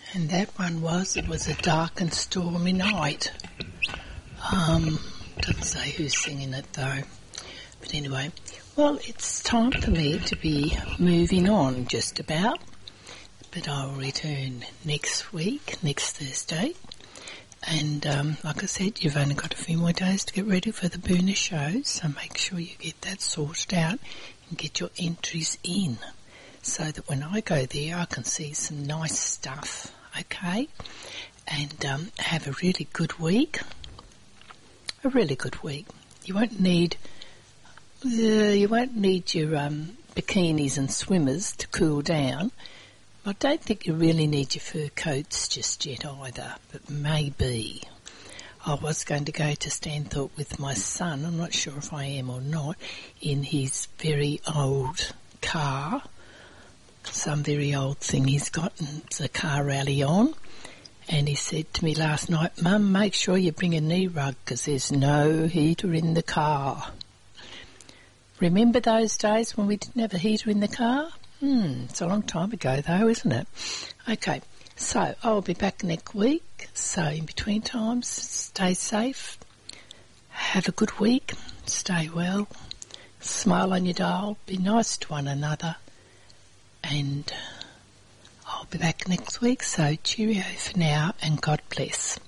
And that one it was a dark and stormy night. Doesn't say who's singing it though. But anyway, well, it's time for me to be moving on just about. But I'll return next week, next Thursday. And like I said, you've only got a few more days to get ready for the Boonah show, so make sure you get that sorted out and get your entries in so that when I go there I can see some nice stuff, okay? And have a really good week. A really good week. You won't need your bikinis and swimmers to cool down. I don't think you really need your fur coats just yet either, but maybe. I was going to go to Stanthorpe with my son, I'm not sure if I am or not, in his very old car, some very old thing he's got, and it's a car rally on. And he said to me last night, Mum, make sure you bring a knee rug because there's no heater in the car. Remember those days when we didn't have a heater in the car? It's a long time ago though, isn't it? Okay, so I'll be back next week. So in between times, stay safe. Have a good week. Stay well. Smile on your dial. Be nice to one another. And I'll be back next week, so cheerio for now and God bless.